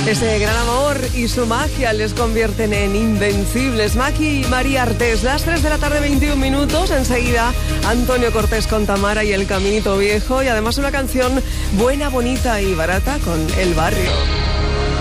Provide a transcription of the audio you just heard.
Ese gran amor y su magia les convierten en invencibles. Maki y María Artés, las 3 de la tarde, 21 minutos. Enseguida, Antonio Cortés con Tamara y El Caminito Viejo. Y además una canción buena, bonita y barata con El Barrio.